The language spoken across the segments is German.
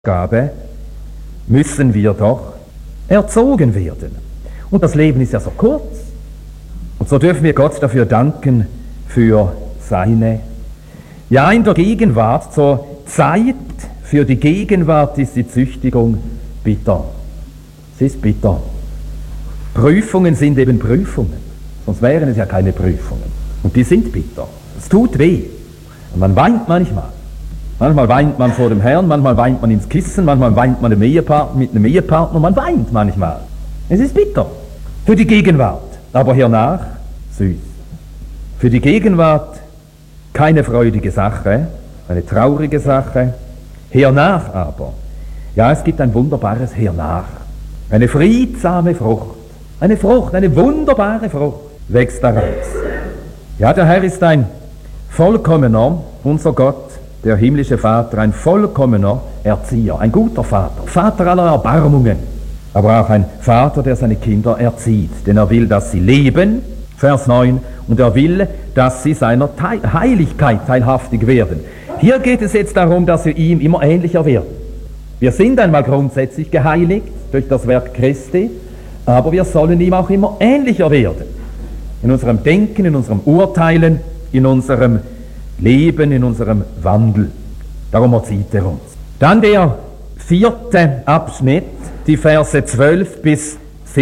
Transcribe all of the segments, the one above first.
Gabe müssen wir doch erzogen werden. Und das Leben ist ja so kurz. Und so dürfen wir Gott dafür danken, für seine. Ja, in der Gegenwart, zur Zeit für die Gegenwart ist die Züchtigung bitter. Sie ist bitter. Prüfungen sind eben Prüfungen. Sonst wären es ja keine Prüfungen. Und die sind bitter. Es tut weh. Und man weint manchmal. Manchmal weint man vor dem Herrn, manchmal weint man ins Kissen, manchmal weint man mit einem Ehepartner, man weint manchmal. Es ist bitter. Für die Gegenwart. Aber hernach süß. Für die Gegenwart keine freudige Sache, eine traurige Sache. Hernach aber, ja, es gibt ein wunderbares Hernach. Eine friedsame Frucht. Eine Frucht, eine wunderbare Frucht wächst daraus. Ja, der Herr ist ein vollkommener, unser Gott, der himmlische Vater, ein vollkommener Erzieher, ein guter Vater, Vater aller Erbarmungen, aber auch ein Vater, der seine Kinder erzieht, denn er will, dass sie leben, Vers 9, und er will, dass sie seiner Heiligkeit teilhaftig werden. Hier geht es jetzt darum, dass wir ihm immer ähnlicher werden. Wir sind einmal grundsätzlich geheiligt durch das Werk Christi, aber wir sollen ihm auch immer ähnlicher werden. In unserem Denken, in unserem Urteilen, in unserem Leben, in unserem Wandel. Darum erzieht er uns. Dann der 4. Abschnitt, die Verse 12 bis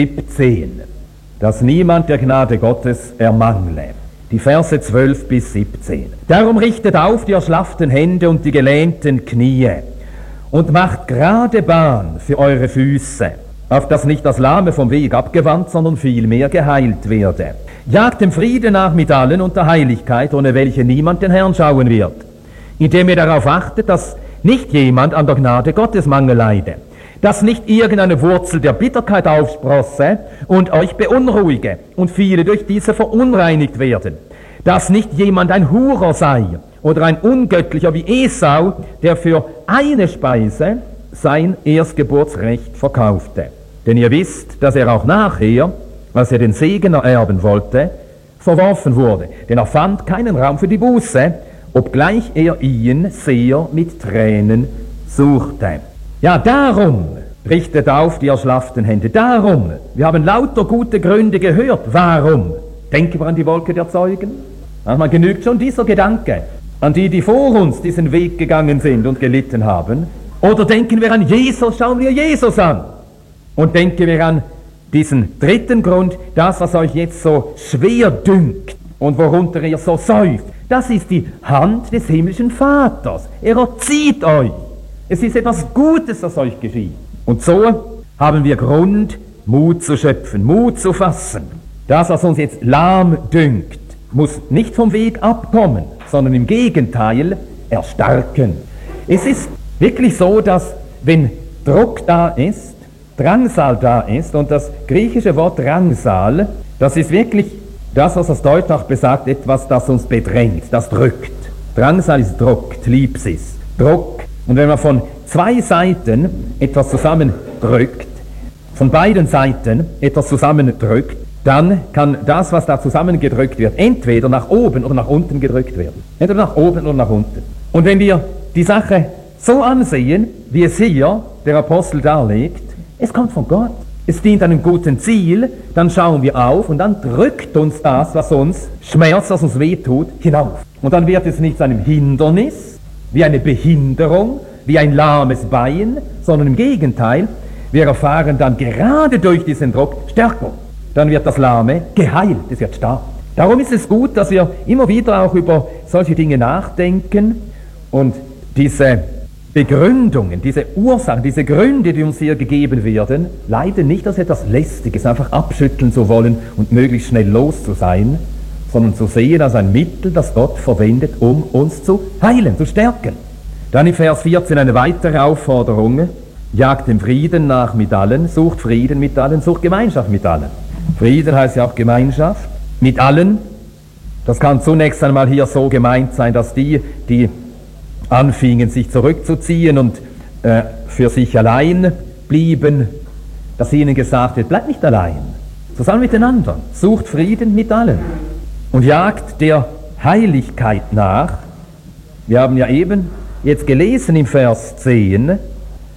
17. Dass niemand der Gnade Gottes ermangle. Die Verse 12 bis 17. Darum richtet auf die erschlafften Hände und die gelähmten Knie und macht gerade Bahn für eure Füße, auf dass nicht das Lahme vom Weg abgewandt, sondern vielmehr geheilt werde. Jagt dem Frieden nach mit allen und der Heiligkeit, ohne welche niemand den Herrn schauen wird, indem ihr darauf achtet, dass nicht jemand an der Gnade Gottes Mangel leide, dass nicht irgendeine Wurzel der Bitterkeit aufsprosse und euch beunruhige und viele durch diese verunreinigt werden, dass nicht jemand ein Hurer sei oder ein Ungöttlicher wie Esau, der für eine Speise sein Erstgeburtsrecht verkaufte. Denn ihr wisst, dass er auch nachher, als er den Segen ererben wollte, verworfen wurde. Denn er fand keinen Raum für die Buße, obgleich er ihn sehr mit Tränen suchte. Ja, darum richtet auf die erschlafften Hände. Darum, wir haben lauter gute Gründe gehört. Warum? Denken wir an die Wolke der Zeugen. Manchmal genügt schon dieser Gedanke an die, die vor uns diesen Weg gegangen sind und gelitten haben. Oder denken wir an Jesus, schauen wir Jesus an. Und denken wir an diesen dritten Grund, das, was euch jetzt so schwer dünkt und worunter ihr so seufzt, das ist die Hand des himmlischen Vaters. Er erzieht euch. Es ist etwas Gutes, das euch geschieht. Und so haben wir Grund, Mut zu schöpfen, Mut zu fassen. Das, was uns jetzt lahm dünkt, muss nicht vom Weg abkommen, sondern im Gegenteil erstarken. Es ist wirklich so, dass wenn Druck da ist, Drangsal da ist, und das griechische Wort Drangsal, das ist wirklich das, was das Deutsch auch besagt, etwas, das uns bedrängt, das drückt. Drangsal ist Druck, Thlipsis, Druck. Und wenn man von zwei Seiten etwas zusammendrückt, von beiden Seiten etwas zusammendrückt, dann kann das, was da zusammengedrückt wird, entweder nach oben oder nach unten gedrückt werden. Entweder nach oben oder nach unten. Und wenn wir die Sache so ansehen, wie es hier der Apostel darlegt, es kommt von Gott. Es dient einem guten Ziel, dann schauen wir auf und dann drückt uns das, was uns schmerzt, was uns wehtut, hinauf. Und dann wird es nicht zu einem Hindernis, wie eine Behinderung, wie ein lahmes Bein, sondern im Gegenteil, wir erfahren dann gerade durch diesen Druck Stärkung. Dann wird das Lahme geheilt, es wird stark. Darum ist es gut, dass wir immer wieder auch über solche Dinge nachdenken und diese Begründungen, diese Ursachen, diese Gründe, die uns hier gegeben werden, leiden nicht als etwas Lästiges, einfach abschütteln zu wollen und möglichst schnell los zu sein, sondern zu sehen als ein Mittel, das Gott verwendet, um uns zu heilen, zu stärken. Dann in Vers 14 eine weitere Aufforderung: Jagt dem Frieden nach mit allen, sucht Frieden mit allen, sucht Gemeinschaft mit allen. Frieden heißt ja auch Gemeinschaft mit allen. Das kann zunächst einmal hier so gemeint sein, dass die anfingen, sich zurückzuziehen und für sich allein blieben, dass ihnen gesagt wird, bleibt nicht allein, zusammen mit den anderen, sucht Frieden mit allen und jagt der Heiligkeit nach. Wir haben ja eben jetzt gelesen im Vers 10,